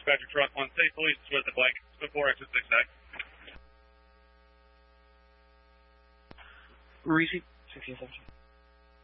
dispatcher truck 1, state police with the blank, before exit 6A. Receipt 1617.